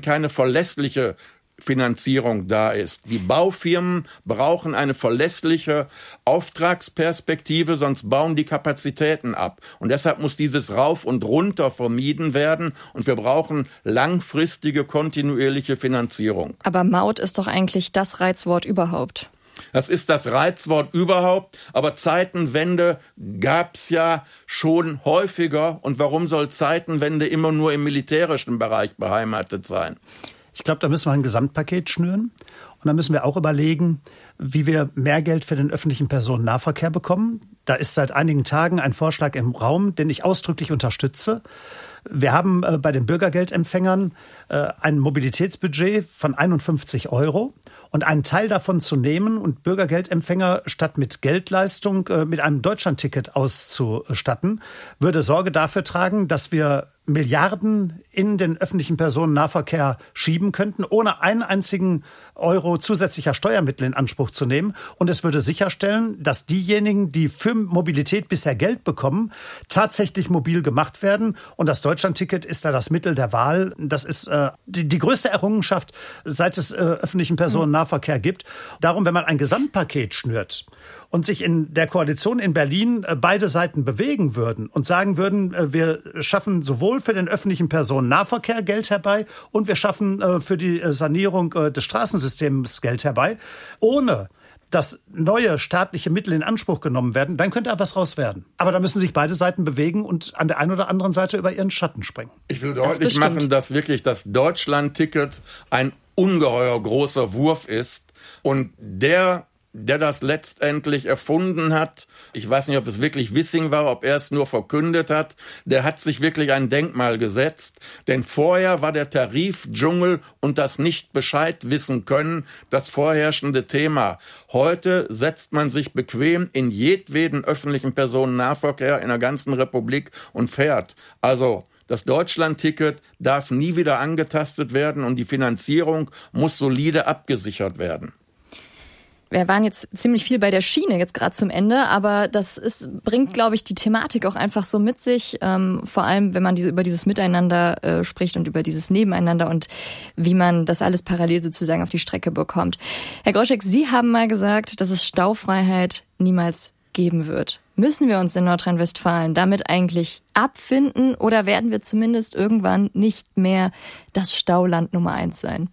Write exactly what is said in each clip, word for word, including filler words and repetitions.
keine verlässliche Finanzierung da ist. Die Baufirmen brauchen eine verlässliche Auftragsperspektive, sonst bauen die Kapazitäten ab. Und deshalb muss dieses Rauf und Runter vermieden werden und wir brauchen langfristige, kontinuierliche Finanzierung. Aber Maut ist doch eigentlich das Reizwort überhaupt. Das ist das Reizwort überhaupt, aber Zeitenwende gab's ja schon häufiger. Und warum soll Zeitenwende immer nur im militärischen Bereich beheimatet sein? Ich glaube, da müssen wir ein Gesamtpaket schnüren. Und dann müssen wir auch überlegen, wie wir mehr Geld für den öffentlichen Personennahverkehr bekommen. Da ist seit einigen Tagen ein Vorschlag im Raum, den ich ausdrücklich unterstütze. Wir haben äh, bei den Bürgergeldempfängern äh, ein Mobilitätsbudget von einundfünfzig Euro. Und einen Teil davon zu nehmen und Bürgergeldempfänger statt mit Geldleistung äh, mit einem Deutschlandticket auszustatten, würde Sorge dafür tragen, dass wir Milliarden in den öffentlichen Personennahverkehr schieben könnten, ohne einen einzigen Euro zusätzlicher Steuermittel in Anspruch zu nehmen. Und es würde sicherstellen, dass diejenigen, die für Mobilität bisher Geld bekommen, tatsächlich mobil gemacht werden. Und das Deutschlandticket ist da das Mittel der Wahl. Das ist äh, die, die größte Errungenschaft, seit es äh, öffentlichen Personennahverkehr gibt. Darum, wenn man ein Gesamtpaket schnürt und sich in der Koalition in Berlin äh, beide Seiten bewegen würden und sagen würden, äh, wir schaffen sowohl für den öffentlichen Personennahverkehr Geld herbei und wir schaffen äh, für die äh, Sanierung äh, des Straßensystems Geld herbei, ohne dass neue staatliche Mittel in Anspruch genommen werden, dann könnte da was raus werden. Aber da müssen sich beide Seiten bewegen und an der einen oder anderen Seite über ihren Schatten springen. Ich will deutlich machen, dass wirklich das Deutschland-Ticket ein ungeheuer großer Wurf ist und der der das letztendlich erfunden hat, ich weiß nicht, ob es wirklich Wissing war, ob er es nur verkündet hat, der hat sich wirklich ein Denkmal gesetzt, denn vorher war der Tarifdschungel und das nicht Bescheid wissen können das vorherrschende Thema. Heute setzt man sich bequem in jedweden öffentlichen Personennahverkehr in der ganzen Republik und fährt. Also das Deutschlandticket darf nie wieder angetastet werden und die Finanzierung muss solide abgesichert werden. Wir waren jetzt ziemlich viel bei der Schiene jetzt gerade zum Ende, aber das ist, bringt, glaube ich, die Thematik auch einfach so mit sich, ähm, vor allem wenn man diese, über dieses Miteinander äh, spricht und über dieses Nebeneinander und wie man das alles parallel sozusagen auf die Strecke bekommt. Herr Groschek, Sie haben mal gesagt, dass es Staufreiheit niemals geben wird. Müssen wir uns in Nordrhein-Westfalen damit eigentlich abfinden oder werden wir zumindest irgendwann nicht mehr das Stauland Nummer eins sein?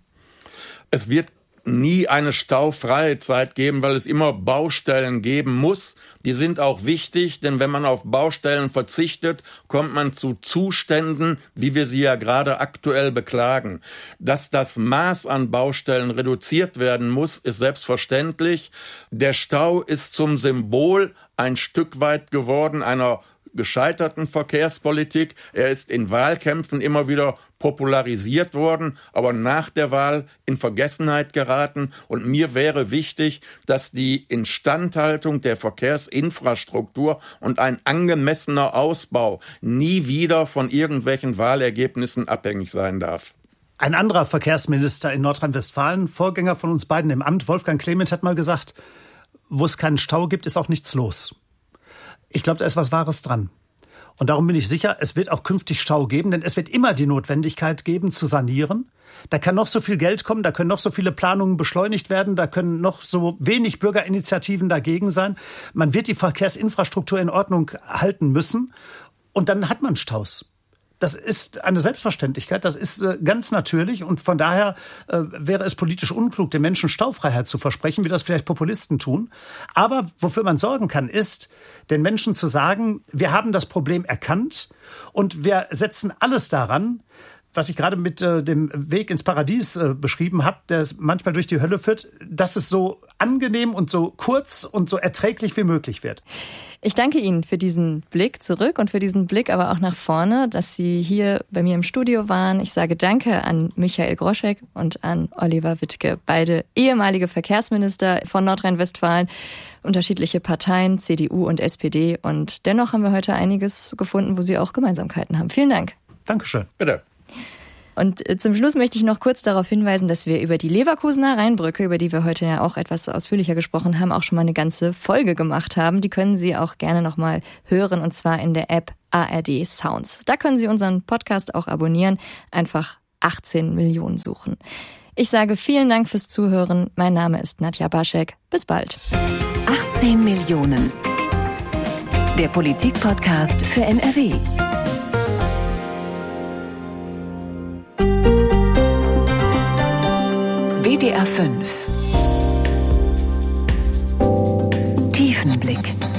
Es wird nie eine staufreie Zeit geben, weil es immer Baustellen geben muss. Die sind auch wichtig, denn wenn man auf Baustellen verzichtet, kommt man zu Zuständen, wie wir sie ja gerade aktuell beklagen. Dass das Maß an Baustellen reduziert werden muss, ist selbstverständlich. Der Stau ist zum Symbol ein Stück weit geworden einer gescheiterten Verkehrspolitik. Er ist in Wahlkämpfen immer wieder popularisiert worden, aber nach der Wahl in Vergessenheit geraten. Und mir wäre wichtig, dass die Instandhaltung der Verkehrsinfrastruktur und ein angemessener Ausbau nie wieder von irgendwelchen Wahlergebnissen abhängig sein darf. Ein anderer Verkehrsminister in Nordrhein-Westfalen, Vorgänger von uns beiden im Amt, Wolfgang Clement, hat mal gesagt, wo es keinen Stau gibt, ist auch nichts los. Ich glaube, da ist was Wahres dran. Und darum bin ich sicher, es wird auch künftig Stau geben, denn es wird immer die Notwendigkeit geben, zu sanieren. Da kann noch so viel Geld kommen, da können noch so viele Planungen beschleunigt werden, da können noch so wenig Bürgerinitiativen dagegen sein. Man wird die Verkehrsinfrastruktur in Ordnung halten müssen und dann hat man Staus. Das ist eine Selbstverständlichkeit, das ist äh, ganz natürlich und von daher äh, wäre es politisch unklug, den Menschen Staufreiheit zu versprechen, wie das vielleicht Populisten tun. Aber wofür man sorgen kann, ist, den Menschen zu sagen, wir haben das Problem erkannt und wir setzen alles daran, was ich gerade mit äh, dem Weg ins Paradies äh, beschrieben habe, der manchmal durch die Hölle führt, dass es so angenehm und so kurz und so erträglich wie möglich wird. Ich danke Ihnen für diesen Blick zurück und für diesen Blick aber auch nach vorne, dass Sie hier bei mir im Studio waren. Ich sage Danke an Michael Groschek und an Oliver Wittke, beide ehemalige Verkehrsminister von Nordrhein-Westfalen, unterschiedliche Parteien, C D U und S P D. Und dennoch haben wir heute einiges gefunden, wo Sie auch Gemeinsamkeiten haben. Vielen Dank. Dankeschön. Bitte. Und zum Schluss möchte ich noch kurz darauf hinweisen, dass wir über die Leverkusener Rheinbrücke, über die wir heute ja auch etwas ausführlicher gesprochen haben, auch schon mal eine ganze Folge gemacht haben. Die können Sie auch gerne noch mal hören, und zwar in der App A R D Sounds. Da können Sie unseren Podcast auch abonnieren. Einfach achtzehn Millionen suchen. Ich sage vielen Dank fürs Zuhören. Mein Name ist Nadja Baschek. Bis bald. achtzehn Millionen. Der Politik-Podcast für N R W. W D R fünf. Tiefenblick.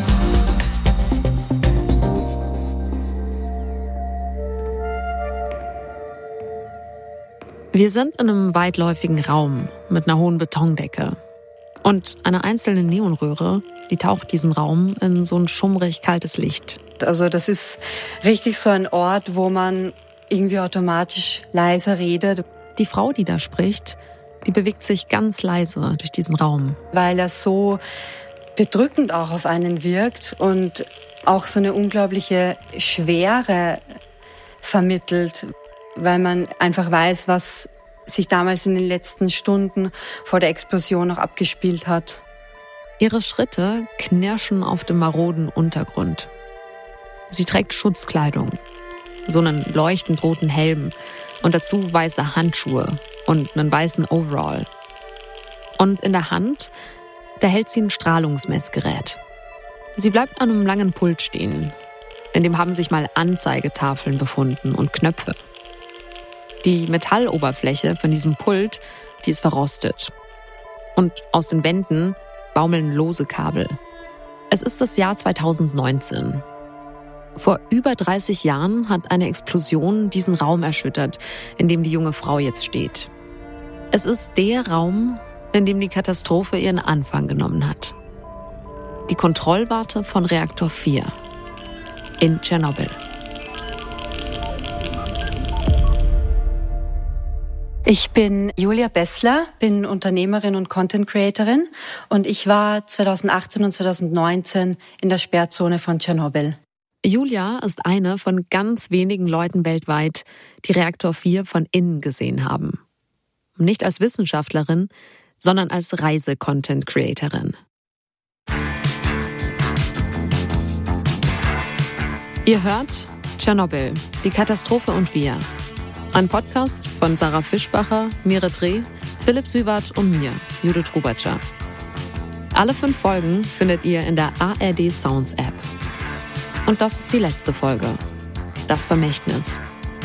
Wir sind in einem weitläufigen Raum mit einer hohen Betondecke. Und eine einzelne Neonröhre, die taucht diesen Raum in so ein schummrig kaltes Licht. Also das ist richtig so ein Ort, wo man irgendwie automatisch leiser redet. Die Frau, die da spricht, die bewegt sich ganz leise durch diesen Raum. Weil er so bedrückend auch auf einen wirkt und auch so eine unglaubliche Schwere vermittelt, weil man einfach weiß, was sich damals in den letzten Stunden vor der Explosion noch abgespielt hat. Ihre Schritte knirschen auf dem maroden Untergrund. Sie trägt Schutzkleidung, so einen leuchtend roten Helm und dazu weiße Handschuhe und einen weißen Overall. Und in der Hand, da hält sie ein Strahlungsmessgerät. Sie bleibt an einem langen Pult stehen. In dem haben sich mal Anzeigetafeln befunden und Knöpfe. Die Metalloberfläche von diesem Pult, die ist verrostet. Und aus den Wänden baumeln lose Kabel. Es ist das Jahr zweitausendneunzehn. Vor über dreißig Jahren hat eine Explosion diesen Raum erschüttert, in dem die junge Frau jetzt steht. Es ist der Raum, in dem die Katastrophe ihren Anfang genommen hat. Die Kontrollwarte von Reaktor vier in Tschernobyl. Ich bin Julia Bessler, bin Unternehmerin und Content Creatorin und ich war zweitausendachtzehn und zweitausendneunzehn in der Sperrzone von Tschernobyl. Julia ist eine von ganz wenigen Leuten weltweit, die Reaktor vier von innen gesehen haben. Nicht als Wissenschaftlerin, sondern als Reise-Content-Creatorin. Ihr hört Tschernobyl, die Katastrophe und wir. Ein Podcast von Sarah Fischbacher, Miret Reh, Philipp Süwart und mir, Judith Rubatscher. Alle fünf Folgen findet ihr in der A R D Sounds App. Und das ist die letzte Folge. Das Vermächtnis.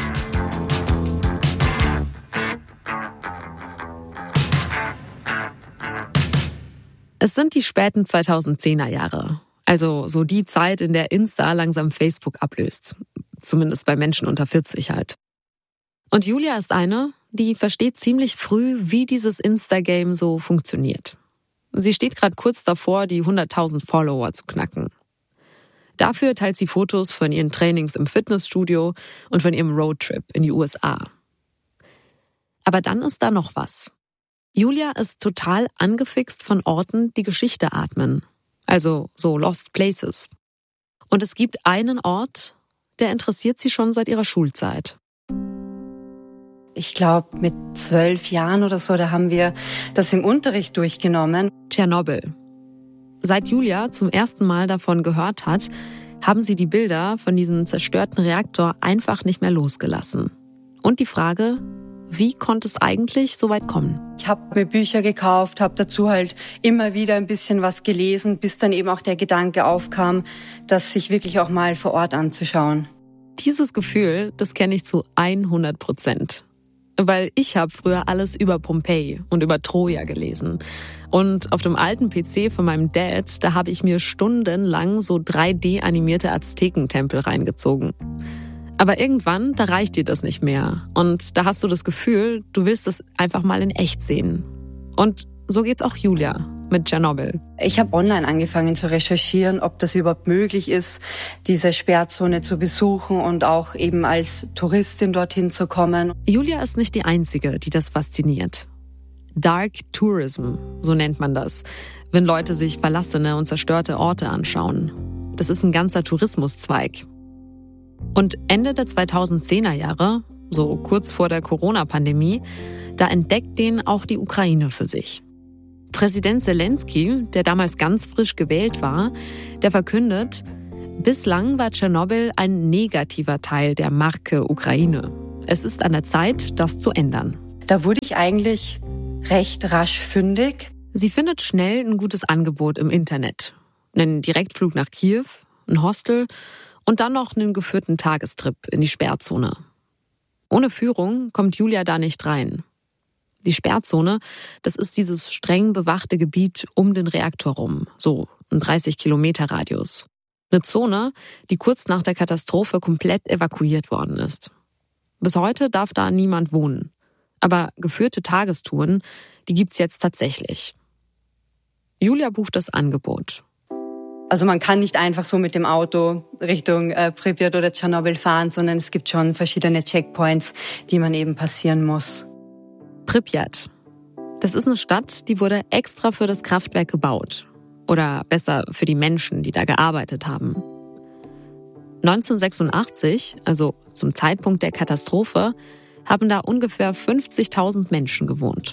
Es sind die späten zweitausendzehner Jahre. Also so die Zeit, in der Insta langsam Facebook ablöst. Zumindest bei Menschen unter vierzig halt. Und Julia ist eine, die versteht ziemlich früh, wie dieses Insta-Game so funktioniert. Sie steht gerade kurz davor, die hunderttausend Follower zu knacken. Dafür teilt sie Fotos von ihren Trainings im Fitnessstudio und von ihrem Roadtrip in die U S A. Aber dann ist da noch was. Julia ist total angefixt von Orten, die Geschichte atmen. Also so Lost Places. Und es gibt einen Ort, der interessiert sie schon seit ihrer Schulzeit. Ich glaube, mit zwölf Jahren oder so, da haben wir das im Unterricht durchgenommen. Tschernobyl. Seit Julia zum ersten Mal davon gehört hat, haben sie die Bilder von diesem zerstörten Reaktor einfach nicht mehr losgelassen. Und die Frage, wie konnte es eigentlich so weit kommen? Ich habe mir Bücher gekauft, habe dazu halt immer wieder ein bisschen was gelesen, bis dann eben auch der Gedanke aufkam, das sich wirklich auch mal vor Ort anzuschauen. Dieses Gefühl, das kenne ich zu hundert Prozent. Weil ich habe früher alles über Pompeji und über Troja gelesen. Und auf dem alten P C von meinem Dad, da habe ich mir stundenlang so drei D-animierte Aztekentempel reingezogen. Aber irgendwann, da reicht dir das nicht mehr. Und da hast du das Gefühl, du willst es einfach mal in echt sehen. Und so geht's auch Julia mit Tschernobyl. Ich habe online angefangen zu recherchieren, ob das überhaupt möglich ist, diese Sperrzone zu besuchen und auch eben als Touristin dorthin zu kommen. Julia ist nicht die Einzige, die das fasziniert. Dark Tourism, so nennt man das, wenn Leute sich verlassene und zerstörte Orte anschauen. Das ist ein ganzer Tourismuszweig. Und Ende der zweitausendzehner Jahre, so kurz vor der Corona-Pandemie, da entdeckt den auch die Ukraine für sich. Präsident Zelensky, der damals ganz frisch gewählt war, der verkündet, bislang war Tschernobyl ein negativer Teil der Marke Ukraine. Es ist an der Zeit, das zu ändern. Da wurde ich eigentlich recht rasch fündig. Sie findet schnell ein gutes Angebot im Internet. Einen Direktflug nach Kiew, ein Hostel und dann noch einen geführten Tagestrip in die Sperrzone. Ohne Führung kommt Julia da nicht rein. Die Sperrzone, das ist dieses streng bewachte Gebiet um den Reaktor rum, so ein dreißig Kilometer Radius. Eine Zone, die kurz nach der Katastrophe komplett evakuiert worden ist. Bis heute darf da niemand wohnen. Aber geführte Tagestouren, die gibt's jetzt tatsächlich. Julia bucht das Angebot. Also man kann nicht einfach so mit dem Auto Richtung äh, Pripyat oder Tschernobyl fahren, sondern es gibt schon verschiedene Checkpoints, die man eben passieren muss. Pripyat. Das ist eine Stadt, die wurde extra für das Kraftwerk gebaut. Oder besser für die Menschen, die da gearbeitet haben. neunzehnhundertsechsundachtzig, also zum Zeitpunkt der Katastrophe, haben da ungefähr fünfzigtausend Menschen gewohnt.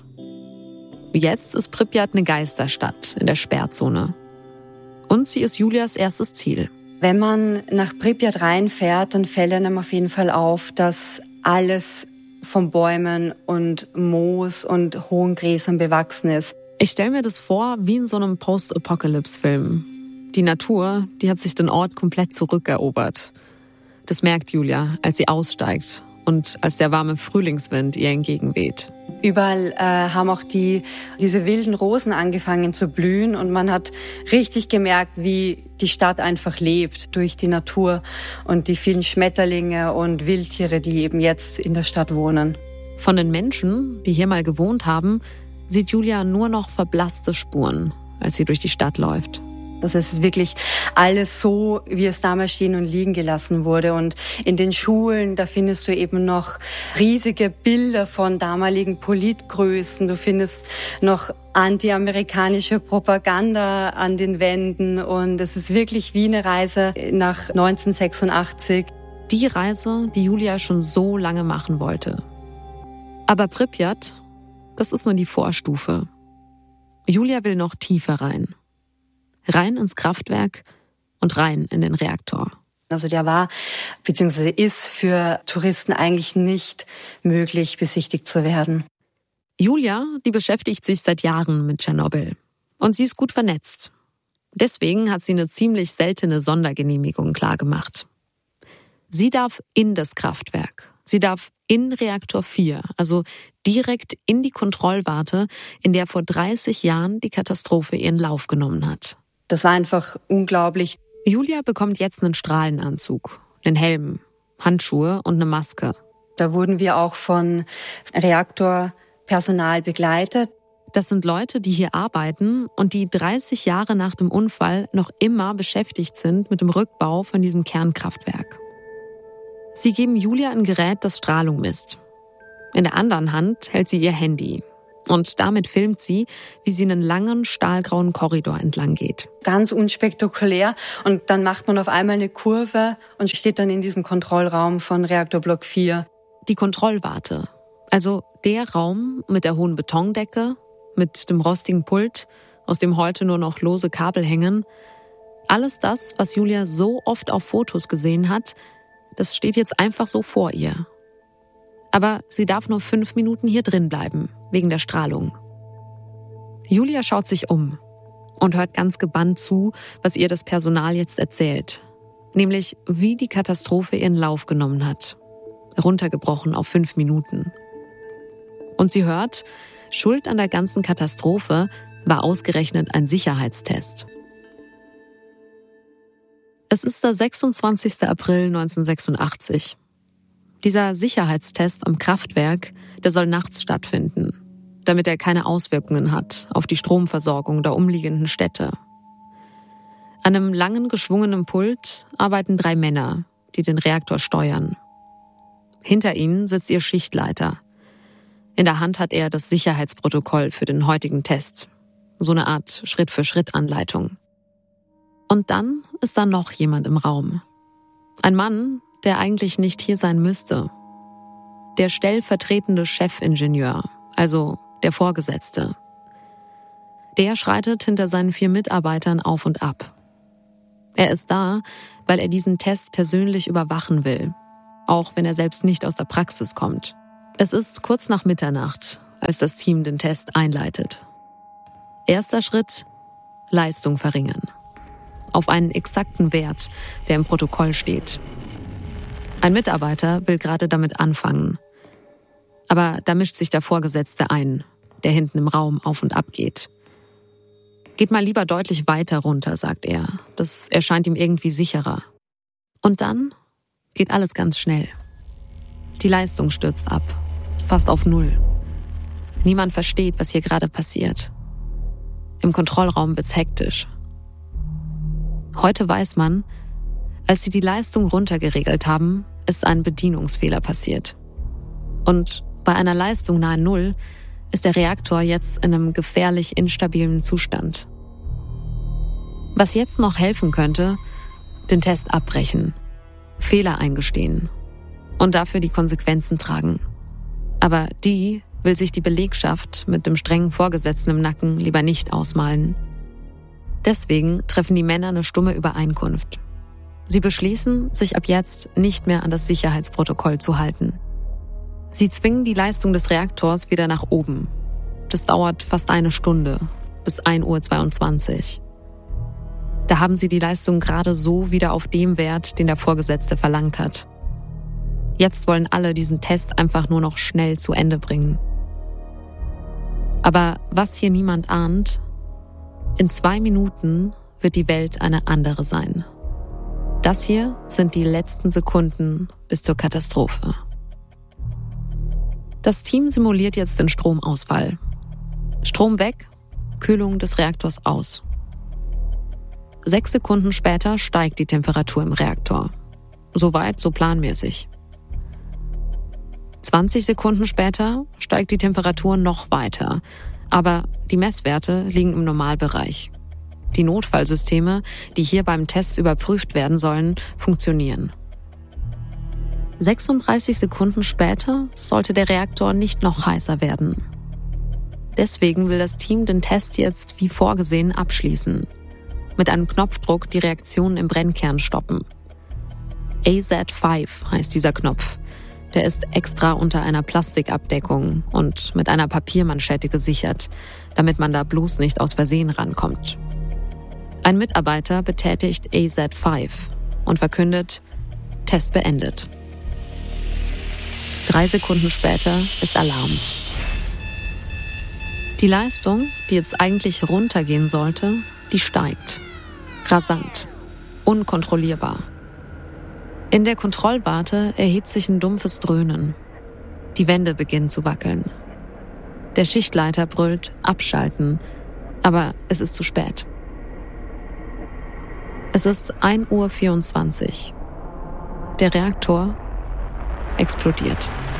Jetzt ist Pripyat eine Geisterstadt in der Sperrzone. Und sie ist Julias erstes Ziel. Wenn man nach Pripyat reinfährt, dann fällt einem auf jeden Fall auf, dass alles von Bäumen und Moos und hohen Gräsern bewachsen ist. Ich stelle mir das vor wie in so einem Post-Apocalypse-Film. Die Natur, die hat sich den Ort komplett zurückerobert. Das merkt Julia, als sie aussteigt und als der warme Frühlingswind ihr entgegenweht. Überall äh, haben auch die diese wilden Rosen angefangen zu blühen und man hat richtig gemerkt, wie die Stadt einfach lebt durch die Natur und die vielen Schmetterlinge und Wildtiere, die eben jetzt in der Stadt wohnen. Von den Menschen, die hier mal gewohnt haben, sieht Julia nur noch verblasste Spuren, als sie durch die Stadt läuft. Das ist wirklich alles so, wie es damals stehen und liegen gelassen wurde. Und in den Schulen, da findest du eben noch riesige Bilder von damaligen Politgrößen. Du findest noch anti-amerikanische Propaganda an den Wänden. Und es ist wirklich wie eine Reise nach neunzehnhundertsechsundachtzig. Die Reise, die Julia schon so lange machen wollte. Aber Pripyat, das ist nur die Vorstufe. Julia will noch tiefer rein. Rein ins Kraftwerk und rein in den Reaktor. Also der war bzw. ist für Touristen eigentlich nicht möglich, besichtigt zu werden. Julia, die beschäftigt sich seit Jahren mit Tschernobyl. Und sie ist gut vernetzt. Deswegen hat sie eine ziemlich seltene Sondergenehmigung klargemacht. Sie darf in das Kraftwerk. Sie darf in Reaktor vier, also direkt in die Kontrollwarte, in der vor dreißig Jahren die Katastrophe ihren Lauf genommen hat. Das war einfach unglaublich. Julia bekommt jetzt einen Strahlenanzug, einen Helm, Handschuhe und eine Maske. Da wurden wir auch von Reaktorpersonal begleitet. Das sind Leute, die hier arbeiten und die dreißig Jahre nach dem Unfall noch immer beschäftigt sind mit dem Rückbau von diesem Kernkraftwerk. Sie geben Julia ein Gerät, das Strahlung misst. In der anderen Hand hält sie ihr Handy. Und damit filmt sie, wie sie einen langen, stahlgrauen Korridor entlang geht. Ganz unspektakulär. Und dann macht man auf einmal eine Kurve und steht dann in diesem Kontrollraum von Reaktorblock vier. Die Kontrollwarte. Also der Raum mit der hohen Betondecke, mit dem rostigen Pult, aus dem heute nur noch lose Kabel hängen. Alles das, was Julia so oft auf Fotos gesehen hat, das steht jetzt einfach so vor ihr. Aber sie darf nur fünf Minuten hier drin bleiben, wegen der Strahlung. Julia schaut sich um und hört ganz gebannt zu, was ihr das Personal jetzt erzählt. Nämlich, wie die Katastrophe ihren Lauf genommen hat. Runtergebrochen auf fünf Minuten. Und sie hört, Schuld an der ganzen Katastrophe war ausgerechnet ein Sicherheitstest. Es ist der sechsundzwanzigster April neunzehnhundertsechsundachtzig. Dieser Sicherheitstest am Kraftwerk, der soll nachts stattfinden, damit er keine Auswirkungen hat auf die Stromversorgung der umliegenden Städte. An einem langen, geschwungenen Pult arbeiten drei Männer, die den Reaktor steuern. Hinter ihnen sitzt ihr Schichtleiter. In der Hand hat er das Sicherheitsprotokoll für den heutigen Test. So eine Art Schritt-für-Schritt-Anleitung. Und dann ist da noch jemand im Raum. Ein Mann, der eigentlich nicht hier sein müsste. Der stellvertretende Chefingenieur, also der Vorgesetzte. Der schreitet hinter seinen vier Mitarbeitern auf und ab. Er ist da, weil er diesen Test persönlich überwachen will. auch wenn er selbst nicht aus der Praxis kommt. Es ist kurz nach Mitternacht, als das Team den Test einleitet. Erster Schritt: Leistung verringern. Auf einen exakten Wert, der im Protokoll steht. Ein Mitarbeiter will gerade damit anfangen. Aber da mischt sich der Vorgesetzte ein, der hinten im Raum auf und ab geht. Geht mal lieber deutlich weiter runter, sagt er. Das erscheint ihm irgendwie sicherer. Und dann geht alles ganz schnell. Die Leistung stürzt ab, fast auf Null. Niemand versteht, was hier gerade passiert. Im Kontrollraum wird's hektisch. Heute weiß man, als sie die Leistung runtergeregelt haben, ist ein Bedienungsfehler passiert. Und bei einer Leistung nahe Null ist der Reaktor jetzt in einem gefährlich instabilen Zustand. Was jetzt noch helfen könnte: den Test abbrechen, Fehler eingestehen und dafür die Konsequenzen tragen. Aber die will sich die Belegschaft mit dem strengen Vorgesetzten im Nacken lieber nicht ausmalen. Deswegen treffen die Männer eine stumme Übereinkunft. Sie beschließen, sich ab jetzt nicht mehr an das Sicherheitsprotokoll zu halten. Sie zwingen die Leistung des Reaktors wieder nach oben. Das dauert fast eine Stunde, bis ein Uhr zweiundzwanzig. Da haben sie die Leistung gerade so wieder auf dem Wert, den der Vorgesetzte verlangt hat. Jetzt wollen alle diesen Test einfach nur noch schnell zu Ende bringen. Aber was hier niemand ahnt: in zwei Minuten wird die Welt eine andere sein. Das hier sind die letzten Sekunden bis zur Katastrophe. Das Team simuliert jetzt den Stromausfall. Strom weg, Kühlung des Reaktors aus. Sechs Sekunden später steigt die Temperatur im Reaktor. Soweit, so planmäßig. zwanzig Sekunden später steigt die Temperatur noch weiter. Aber die Messwerte liegen im Normalbereich. Die Notfallsysteme, die hier beim Test überprüft werden sollen, funktionieren. sechsunddreißig Sekunden später sollte der Reaktor nicht noch heißer werden. Deswegen will das Team den Test jetzt wie vorgesehen abschließen. Mit einem Knopfdruck die Reaktionen im Brennkern stoppen. A Z fünf heißt dieser Knopf. Der ist extra unter einer Plastikabdeckung und mit einer Papiermanschette gesichert, damit man da bloß nicht aus Versehen rankommt. Ein Mitarbeiter betätigt A Z fünf und verkündet: Test beendet. Drei Sekunden später ist Alarm. Die Leistung, die jetzt eigentlich runtergehen sollte, die steigt. Rasant. Unkontrollierbar. In der Kontrollwarte erhebt sich ein dumpfes Dröhnen. Die Wände beginnen zu wackeln. Der Schichtleiter brüllt: Abschalten. Aber es ist zu spät. Es ist ein Uhr vierundzwanzig. Der Reaktor explodiert.